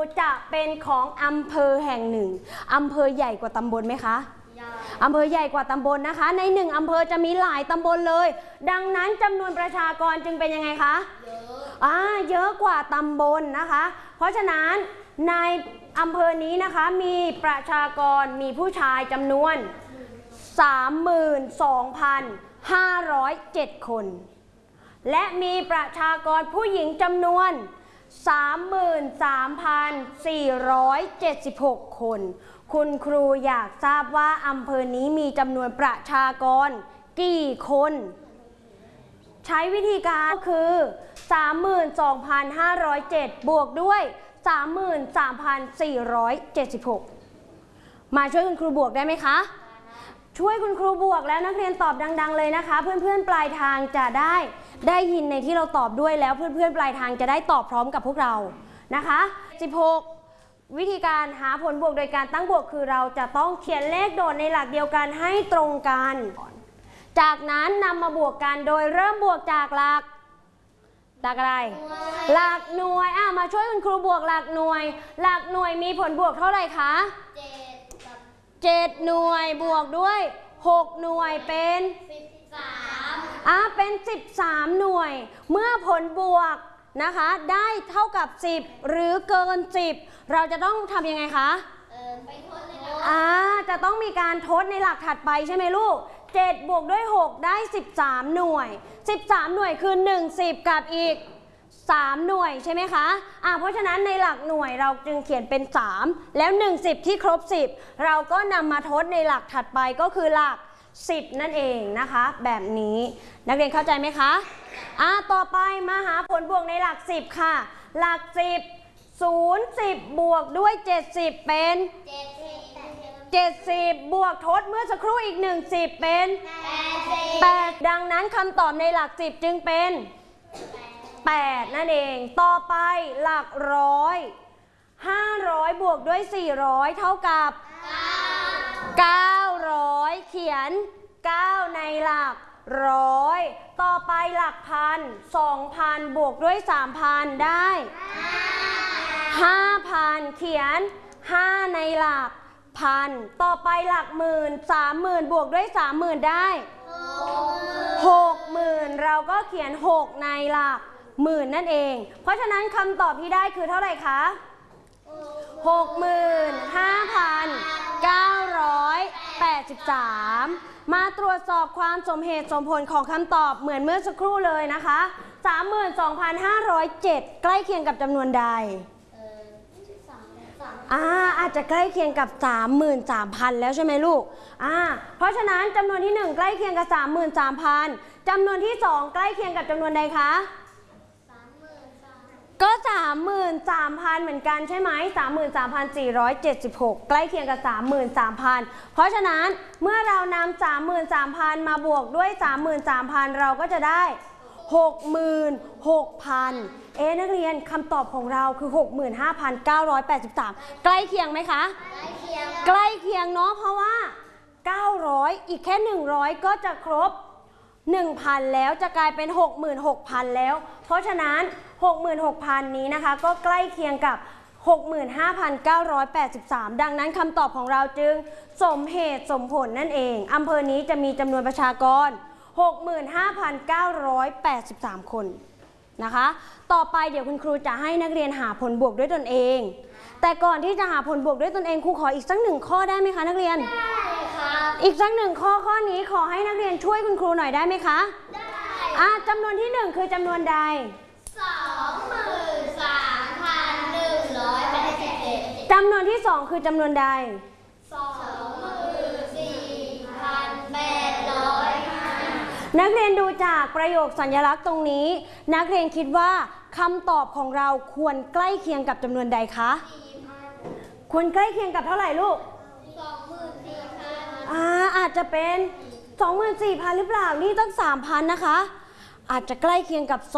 จะเป็นของอำเภอแห่งหนึ่งอำเภอใหญ่กว่าตำบลไหมคะอำเภอใหญ่กว่าตำบลนะคะในหนึ่งอำเภอจะมีหลายตำบลเลยดังนั้นจำนวนประชากรจึงเป็นยังไงคะเยอะกว่าตำบลนะคะเพราะฉะนั้นในอำเภอนี้นะคะมีประชากรมีผู้ชายจำนวน 32,507 คนและมีประชากรผู้หญิงจำนวน 33,476 คนคุณครูอยากทราบว่าอำเภอนี้มีจำนวนประชากรกี่คนใช้วิธีการก็คือ 32,507 บวกด้วย 33,476 มาช่วยคุณครูบวกได้ไหมคะช่วยคุณครูบวกแล้วนักเรียนตอบดังๆเลยนะคะเพื่อนๆปลายทางจะได้ยินในที่เราตอบด้วยแล้วเพื่อนๆปลายทางจะได้ตอบพร้อมกับพวกเรานะคะ16วิธีการหาผลบวกโดยการตั้งบวกคือเราจะต้องเขียนเลขโดดในหลักเดียวกันให้ตรงกันจากนั้นนำมาบวกกันโดยเริ่มบวกจากหลักอะไรหลักหน่วยมาช่วยคุณครูบวกหลักหน่วยมีผลบวกเท่าไหร่คะ7หน่วยบวกด้วย6หน่วยเป็น13เป็น13หน่วยเมื่อผลบวกนะคะได้เท่ากับ10หรือเกิน10เราจะต้องทำยังไงคะไปทดในหลักจะต้องมีการทดในหลักถัดไปใช่ไหมลูก7บวกด้วย6ได้13หน่วย13หน่วยคือ1 10กับอีก3หน่วยใช่ไหมคะเพราะฉะนั้นในหลักหน่วยเราจึงเขียนเป็น3แล้ว1 10ที่ครบ10เราก็นำมาทดในหลักถัดไปก็คือหลัก10นั่นเองนะคะแบบนี้นักเรียนเข้าใจไหมคะต่อไปมาหาผลบวกในหลัก10ค่ะหลัก10 0 10บวกด้วย70เป็น70บวกทดเมื่อสักครู่อีก1 10เป็น8ดังนั้นคำตอบในหลัก10จึงเป็น8นั่นเองต่อไปหลักร้อย500บวกด้วย400เท่ากับ900เขียน9ในหลักร้อยต่อไปหลักพัน2,000บวกด้วย3,000ได้5,000เขียน5ในหลักพันต่อไปหลักหมื่น30,000บวกด้วย30,000ได้60,000เราก็เขียน6ในหลักหมื่นนั่นเองเพราะฉะนั้นคำตอบที่ได้คือเท่าไหร่คะ 65,983 มาตรวจสอบความสมเหตุสมผลของคำตอบเหมือนเมื่อสักครู่เลยนะคะ 32,507 ใกล้เคียงกับจำนวนใดอาจจะใกล้เคียงกับ 33,000 แล้วใช่ไหมลูกเพราะฉะนั้นจำนวนที่1ใกล้เคียงกับ 33,000 จำนวนที่2ใกล้เคียงกับจำนวนใดคะก็ 33,000 เหมือนกันใช่ไหม 33,476 ใกล้เคียงกับ 33,000 เพราะฉะนั้นเมื่อเรานำ 33,000 มาบวกด้วย 33,000 เราก็จะได้ 66,000 นักเรียนคำตอบของเราคือ 65,983 ใกล้เคียงไหมคะใกล้เคียงเนาะเพราะว่า900อีกแค่100ก็จะครบ 1,000 แล้วจะกลายเป็น 66,000 แล้วเพราะฉะนั้น 66,000 นี้นะคะก็ใกล้เคียงกับ 65,983 ดังนั้นคำตอบของเราจึงสมเหตุสมผลนั่นเองอำเภอนี้จะมีจำนวนประชากร 65,983 คนนะคะต่อไปเดี๋ยวคุณครูจะให้นักเรียนหาผลบวกด้วยตนเองแต่ก่อนที่จะหาผลบวกด้วยตนเองครูขออีกสัก1ข้อได้ไหมคะนักเรียนได้ค่ะอีกสัก1ข้อนี้ขอให้นักเรียนช่วยคุณครูหน่อยได้ไหมคะได้จำนวนที่1คือจำนวนใด23,187จำนวนที่2คือจำนวนใด24,805นักเรียนดูจากประโยคสัญลักษณ์ตรงนี้นักเรียนคิดว่าคำตอบของเราควรใกล้เคียงกับจำนวนใดคะควรใกล้เคียงกับเท่าไหร่ลูก 24,000อาจจะเป็น 24,000 หรือเปล่านี่ตั้ง 3,000 นะคะอาจจะใกล้เคียงกับ